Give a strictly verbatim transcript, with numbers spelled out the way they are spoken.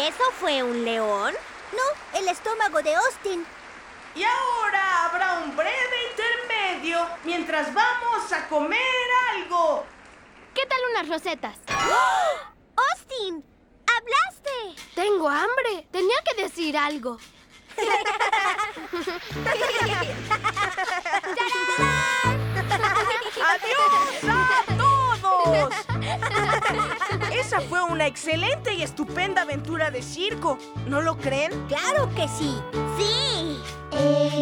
¿Eso fue un león? No, el estómago de Austin. Y ahora habrá un breve intermedio mientras vamos a comer algo. ¿Qué tal unas rosetas? ¡Oh! ¡Austin! ¡Hablaste! Tengo hambre. Tenía que decir algo. ¡Adiós a todos! Esa fue una excelente y estupenda aventura de circo. ¿No lo creen? ¡Claro que sí! ¡Sí!